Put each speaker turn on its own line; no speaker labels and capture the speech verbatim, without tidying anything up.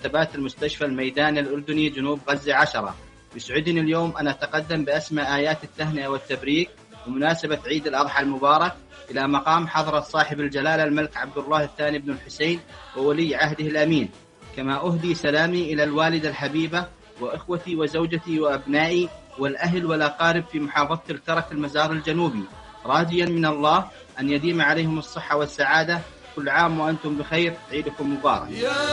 مرتبات المستشفى الميداني الأردني جنوب غزة عشرة. يسعدني اليوم أن أتقدم بأسمى آيات التهنئة والتبريك بمناسبة عيد الأضحى المبارك إلى مقام حضرة صاحب الجلالة الملك عبد الله الثاني بن الحسين وولي عهده الأمين. كما أهدي سلامي إلى الوالدة الحبيبة وإخوتي وزوجتي وأبنائي والأهل والأقارب في محافظة الكرك المزار الجنوبي، راجيا من الله أن يديم عليهم الصحة والسعادة. كل عام وأنتم بخير، عيدكم مبارك.